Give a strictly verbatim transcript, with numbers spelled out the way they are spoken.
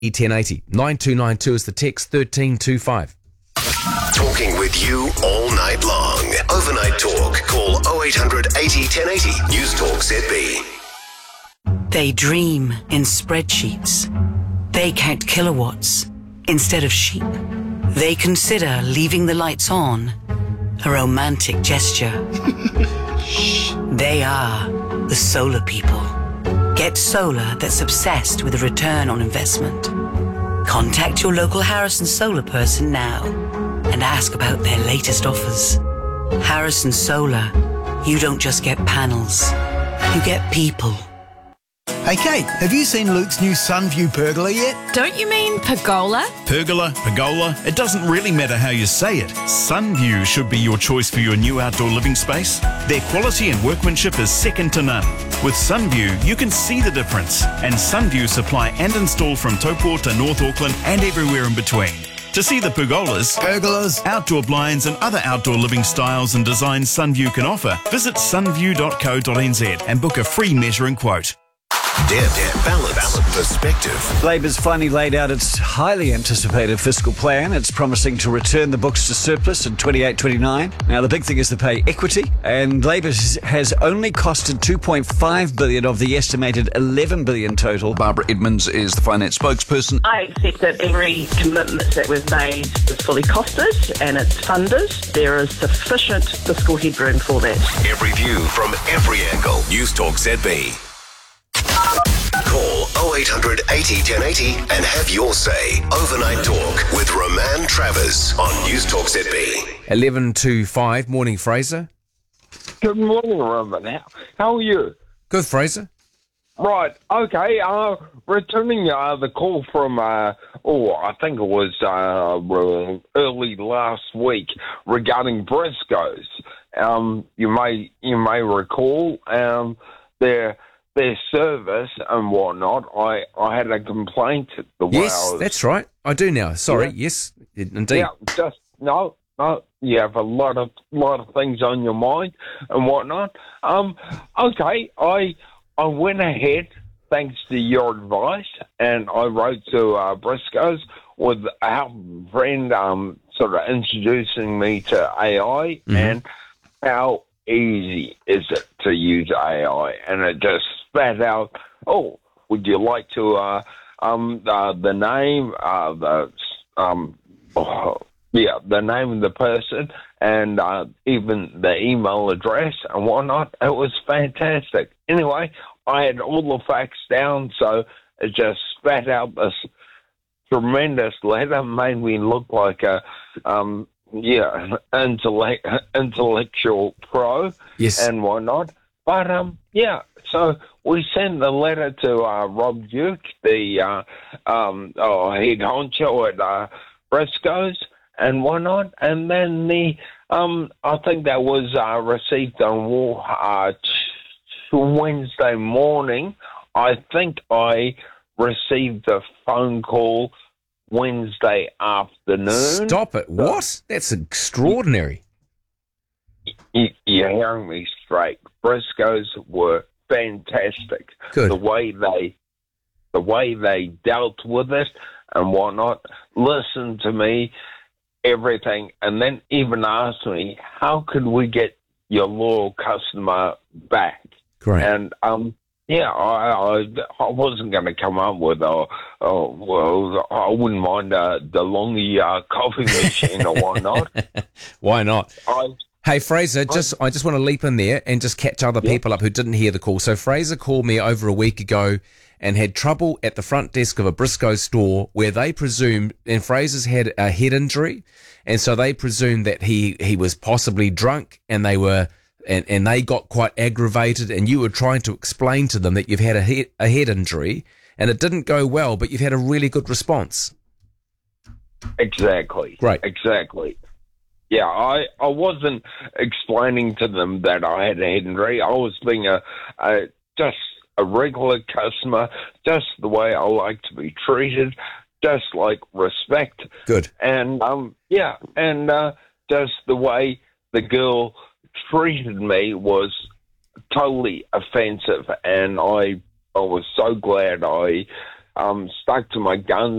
ten eighty. nine two nine two is the text, thirteen twenty-five. Talking with you all night long. Overnight Talk. Call oh eight hundred eighty ten eighty. News Talk Z B. They dream in spreadsheets. They count kilowatts instead of sheep. They consider leaving the lights on a romantic gesture. They are the solar people. Get solar that's obsessed with a return on investment. Contact your local Harrison Solar person now and ask about their latest offers. Harrison Solar, you don't just get panels, you get people. Hey Kate, have you seen Luke's new Sunview pergola yet? Don't you mean pergola? Pergola, pergola, it doesn't really matter how you say it. Sunview should be your choice for your new outdoor living space. Their quality and workmanship is second to none. With Sunview, you can see the difference. And Sunview supply and install from Taupo to North Auckland and everywhere in between. To see the pergolas, Pergolas, outdoor blinds and other outdoor living styles and designs Sunview can offer, visit sunview dot co dot n z and book a free measuring quote. Deb, Deb, balance, balance, perspective. Labor's finally laid out its highly anticipated fiscal plan. It's promising to return the books to surplus in twenty-eight twenty-nine. Now, the big thing is to pay equity, and Labor has only costed two point five billion dollars of the estimated eleven billion dollars total. Barbara Edmonds is the finance spokesperson. I accept that every commitment that we've made is fully costed and it's funded. There is sufficient fiscal headroom for that. Every view from every angle. News Talk Z B. Call oh eight hundred eighty ten eighty and have your say. Overnight Talk with Roman Travers on News Talk Z B. eleven twenty-five, morning Fraser. Good morning, Roman. How, how are you? Good, Fraser. Right, okay, uh, returning uh, the call from, uh, oh, I think it was uh, early last week regarding Briscoes. Um, you may you may recall um, their their service and whatnot. I, I had a complaint the way Yes, I was, that's right. I do now. Sorry, Yeah. yes, indeed. Yeah, just no, no. You have a lot of lot of things on your mind and whatnot. Um, okay, I I went ahead thanks to your advice, and I wrote to uh, Briscoes with our friend um sort of introducing me to A I Mm-hmm. and how easy is it to use A I, and it just spat out, oh, would you like to uh um uh, the name uh the um oh, yeah the name of the person and uh, even the email address and whatnot. It was fantastic. Anyway, I had all the facts down, so it just spat out this tremendous letter, made me look like a um yeah intellect, intellectual pro Yes. and whatnot. But um yeah, so we sent the letter to uh, Rob Duke, the uh, um oh, head honcho at uh, Briscoes and whatnot, and then the um I think that was uh, received on uh, Wednesday morning. I think I received a phone call Wednesday afternoon. Stop it. What? That's extraordinary. You, you're hearing me straight. Briscoes were fantastic. Good. The way they, the way they dealt with it and whatnot, listened to me, everything, and then even asked me, how could we get your loyal customer back? Great. And um, yeah, I, I I wasn't going to come up with a, oh well, I wouldn't mind uh, the longy uh, coffee machine or whatnot. Why not? I, Hey, Fraser, just I just want to leap in there and just catch other Yeah. people up who didn't hear the call. So Fraser called me over a week ago and had trouble at the front desk of a Briscoe store where they presumed, and Fraser's had a head injury, and so they presumed that he, he was possibly drunk, and they were and, and they got quite aggravated, and you were trying to explain to them that you've had a head, a head injury, and it didn't go well, but you've had a really good response. Exactly. Great. Exactly. Yeah, I, I wasn't explaining to them that I had a head injury. I was being a, a just a regular customer, just the way I like to be treated, just like respect. Good. And um, yeah, and uh, just the way the girl treated me was totally offensive, and I I was so glad I um, stuck to my guns